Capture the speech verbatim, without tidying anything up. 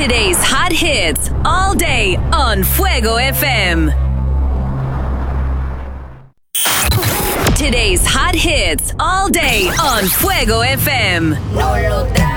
Today's hot hits all day on Fuego F M. Today's hot hits all day on Fuego F M. No lo